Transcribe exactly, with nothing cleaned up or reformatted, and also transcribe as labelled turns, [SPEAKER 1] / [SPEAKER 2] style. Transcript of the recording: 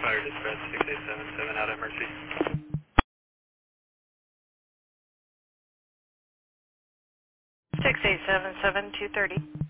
[SPEAKER 1] Fire dispatch six eight seven seven out at Mercy.
[SPEAKER 2] six eight seven seven two thirty.